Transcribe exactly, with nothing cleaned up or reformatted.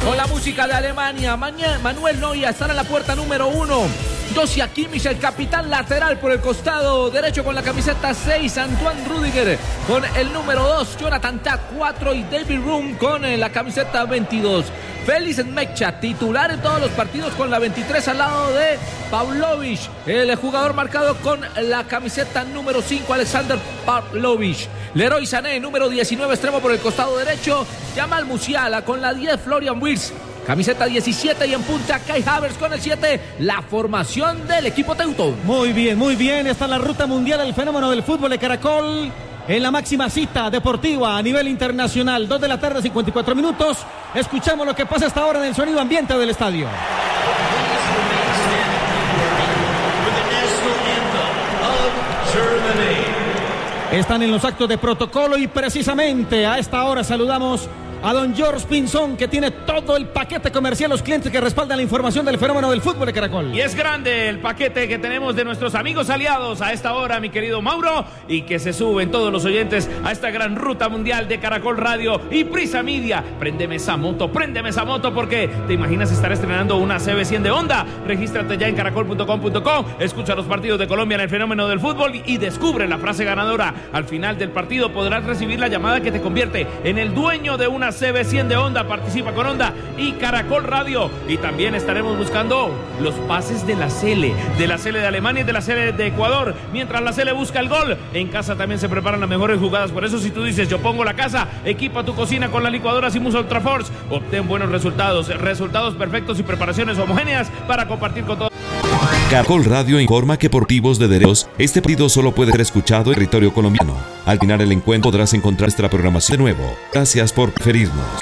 Con la música de Alemania, Maña, Manuel Neuer estará en la puerta número uno. Josia Kimmich, el capitán lateral por el costado derecho con la camiseta seis. Antoine Rüdiger con el número dos. Jonathan Tah cuatro y David Raum con la camiseta veintidós. Félix Mecha, titular en todos los partidos con la veintitrés al lado de Pavlovic, el jugador marcado con la camiseta número cinco, Alexander Pavlovic. Leroy Sané, número diecinueve, extremo por el costado derecho. Jamal Musiala con la diez, Florian Wirtz, camiseta diecisiete, y en punta Kai Havertz con el siete, la formación del equipo teuto. Muy bien, muy bien, está la ruta mundial del fenómeno del fútbol de Caracol en la máxima cita deportiva a nivel internacional. Dos de la tarde, cincuenta y cuatro minutos. Escuchamos lo que pasa hasta ahora en el sonido ambiente del estadio. Están en los actos de protocolo y precisamente a esta hora saludamos a don George Pinzón, que tiene todo el paquete comercial, los clientes que respaldan la información del fenómeno del fútbol de Caracol. Y es grande el paquete que tenemos de nuestros amigos aliados a esta hora, mi querido Mauro, y que se suben todos los oyentes a esta gran ruta mundial de Caracol Radio y Prisa Media. Préndeme esa moto, préndeme esa moto, porque te imaginas estar estrenando una C B cien de Honda. Regístrate ya en caracol punto com punto co, escucha los partidos de Colombia en el fenómeno del fútbol y descubre la frase ganadora. Al final del partido podrás recibir la llamada que te convierte en el dueño de una C B cien de Honda. Participa con Honda y Caracol Radio. Y también estaremos buscando los pases de la Sele, de la Sele de Alemania y de la Sele de Ecuador. Mientras la Sele busca el gol, en casa también se preparan las mejores jugadas. Por eso, si tú dices yo pongo la casa, equipa tu cocina con la licuadora Simus Ultra Force. Obtén buenos resultados, resultados perfectos y preparaciones homogéneas para compartir con todos. Caracol Radio informa que por motivos de derechos, este partido solo puede ser escuchado en territorio colombiano. Al final del encuentro podrás encontrar nuestra programación de nuevo. Gracias por preferirnos.